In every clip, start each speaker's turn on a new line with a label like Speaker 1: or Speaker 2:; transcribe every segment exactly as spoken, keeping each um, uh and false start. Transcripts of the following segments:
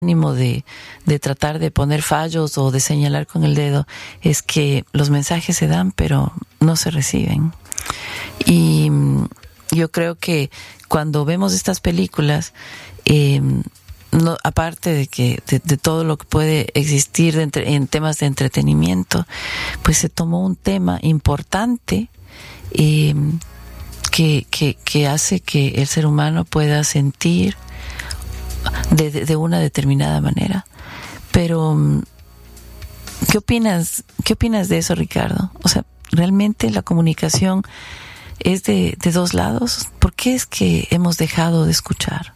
Speaker 1: ánimo de, de tratar de poner fallos o de señalar con el dedo, es que los mensajes se dan pero no se reciben. Y yo creo que cuando vemos estas películas, eh, no, aparte de que de, de todo lo que puede existir de entre, en temas de entretenimiento, pues se tomó un tema importante eh, que, que, que hace que el ser humano pueda sentir de, de, de una determinada manera. Pero ¿qué opinas? ¿Qué opinas de eso, Ricardo? O sea, ¿realmente la comunicación es de, de dos lados? ¿Por qué es que hemos dejado de escuchar?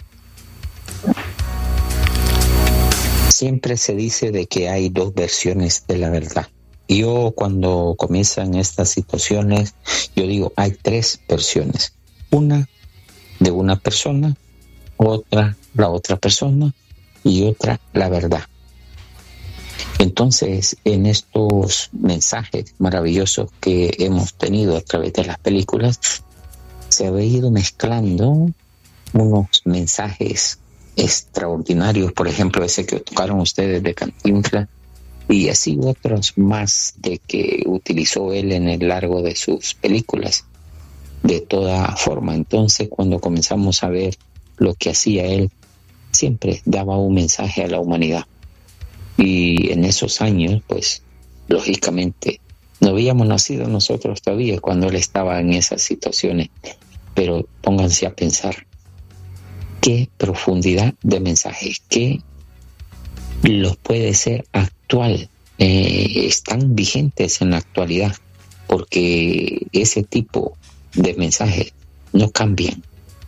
Speaker 2: Siempre se dice de que hay dos versiones de la verdad. Yo cuando comienzan estas situaciones, yo digo, hay tres versiones. Una de una persona, otra la otra persona y otra la verdad. Entonces, en estos mensajes maravillosos que hemos tenido a través de las películas, se ha ido mezclando unos mensajes extraordinarios, por ejemplo, ese que tocaron ustedes de Cantinflas, y así otros más de que utilizó él en el largo de sus películas, de toda forma. Entonces, cuando comenzamos a ver lo que hacía él, siempre daba un mensaje a la humanidad. Y en esos años, pues, lógicamente, no habíamos nacido nosotros todavía cuando él estaba en esas situaciones. Pero pónganse a pensar, qué profundidad de mensajes, qué los puede ser actual, eh, están vigentes en la actualidad, porque ese tipo de mensajes no cambian.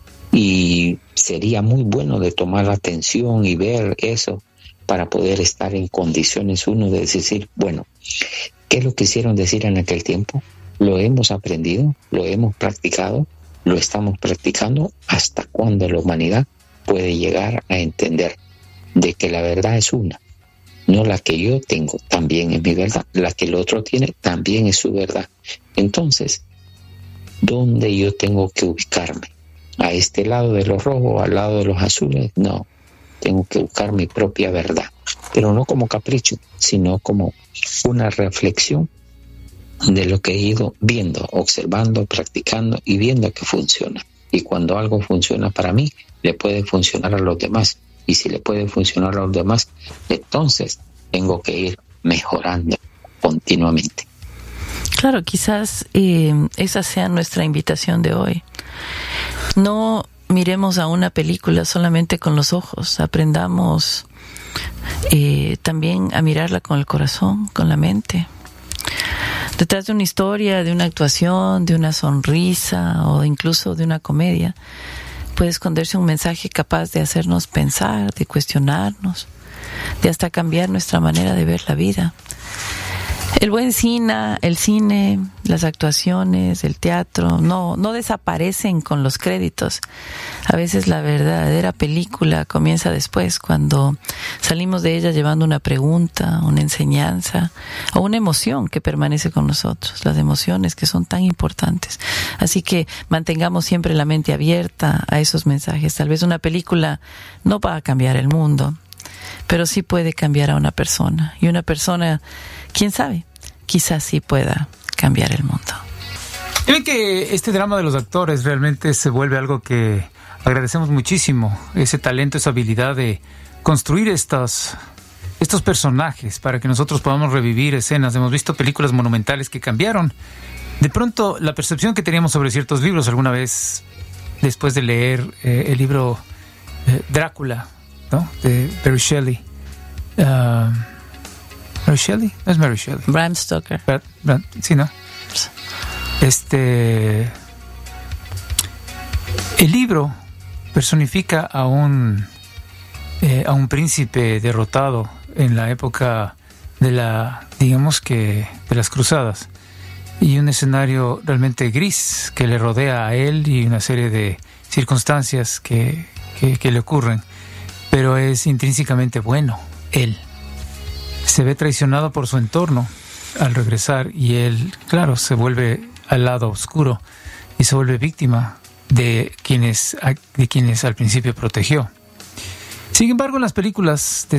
Speaker 2: Y sería muy bueno de tomar la atención y ver eso para poder estar en condiciones uno de decir, bueno, ¿qué es lo que quisieron decir en aquel tiempo? ¿Lo hemos aprendido? ¿Lo hemos practicado? ¿Lo estamos practicando? ¿Hasta cuándo la humanidad puede llegar a entender de que la verdad es una? No la que yo tengo también es mi verdad, la que el otro tiene también es su verdad. Entonces, ¿dónde yo tengo que ubicarme? ¿A este lado de los rojos, al lado de los azules? No, tengo que buscar mi propia verdad, pero no como capricho, sino como una reflexión de lo que he ido viendo, observando, practicando y viendo que funciona. Y cuando algo funciona para mí, le puede funcionar a los demás. Y si le puede funcionar a los demás, entonces tengo que ir mejorando continuamente.
Speaker 1: Claro, quizás eh, esa sea nuestra invitación de hoy. No miremos a una película solamente con los ojos, aprendamos eh, también a mirarla con el corazón, con la mente. Detrás de una historia, de una actuación, de una sonrisa o incluso de una comedia, puede esconderse un mensaje capaz de hacernos pensar, de cuestionarnos, de hasta cambiar nuestra manera de ver la vida. El buen cine, el cine, las actuaciones, el teatro, no, no desaparecen con los créditos. A veces la verdadera película comienza después, cuando salimos de ella llevando una pregunta, una enseñanza o una emoción que permanece con nosotros. Las emociones que son tan importantes. Así que mantengamos siempre la mente abierta a esos mensajes. Tal vez una película no va a cambiar el mundo, pero sí puede cambiar a una persona. Y una persona, quién sabe, quizás sí pueda cambiar el mundo.
Speaker 3: Y ven que este drama de los actores realmente se vuelve algo que agradecemos muchísimo. Ese talento, esa habilidad de construir estos, estos personajes para que nosotros podamos revivir escenas. Hemos visto películas monumentales que cambiaron de pronto la percepción que teníamos sobre ciertos libros. Alguna vez, después de leer eh, el libro eh, Drácula, ¿no?, de Mary Shelley. Uh, ¿Mary Shelley? No es Mary Shelley.
Speaker 1: Bram Stoker.
Speaker 3: Brad, Brad, sí, ¿no? Este... El libro personifica a un, eh, a un príncipe derrotado en la época de la, digamos que, de las cruzadas. Y un escenario realmente gris que le rodea a él y una serie de circunstancias que, que, que le ocurren. Pero es intrínsecamente bueno, él. Se ve traicionado por su entorno al regresar y él, claro, se vuelve al lado oscuro y se vuelve víctima de quienes, de quienes al principio protegió. Sin embargo, en las películas de